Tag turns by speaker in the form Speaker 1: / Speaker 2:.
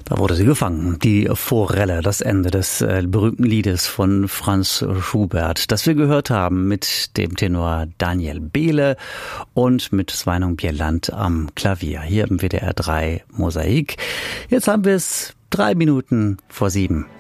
Speaker 1: Da wurde sie gefangen, die Forelle, das Ende des berühmten Liedes von Franz Schubert, das wir gehört haben mit dem Tenor Daniel Behle und mit Sveinung Bjelland am Klavier, hier im WDR 3 Mosaik. Jetzt haben wir es 3 Minuten vor 7.